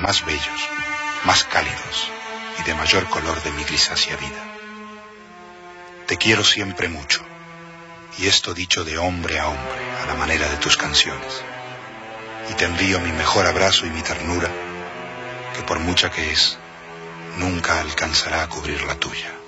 más bellos, más cálidos y de mayor color de mi grisácea vida. Te quiero siempre mucho, y esto dicho de hombre a hombre, a la manera de tus canciones. Y te envío mi mejor abrazo y mi ternura, que por mucha que es, nunca alcanzará a cubrir la tuya.